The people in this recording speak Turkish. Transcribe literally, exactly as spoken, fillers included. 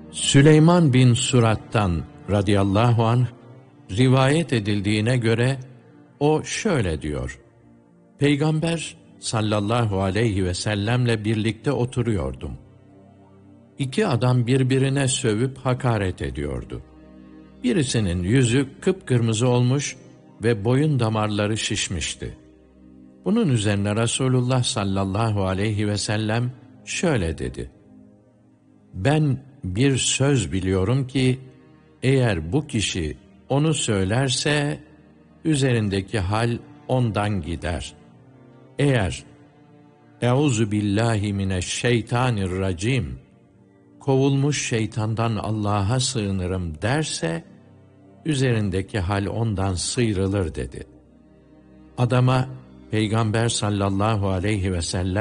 Süleyman bin Surat'tan radıyallahu anh rivayet edildiğine göre o şöyle diyor: Peygamber sallallahu aleyhi ve sellemle birlikte oturuyordum. İki adam birbirine sövüp hakaret ediyordu. Birisinin yüzü kıpkırmızı olmuş ve boyun damarları şişmişti. Bunun üzerine Resulullah sallallahu aleyhi ve sellem şöyle dedi: Ben bir söz biliyorum ki eğer bu kişi onu söylerse üzerindeki hal ondan gider. Eğer "Euzu billahi mineşşeytanirracim, kovulmuş şeytandan Allah'a sığınırım" derse üzerindeki hal ondan sıyrılır dedi. Adama Peygamber sallallahu aleyhi ve sellem